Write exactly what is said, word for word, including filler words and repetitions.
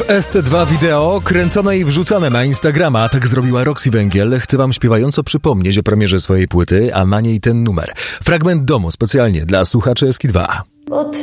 Est dwa wideo kręcone i wrzucane na Instagrama. Tak zrobiła Roxy Węgiel. Chcę wam śpiewająco przypomnieć o premierze swojej płyty, a na niej ten numer. Fragment domu specjalnie dla słuchaczy Eski dwa. Bo ty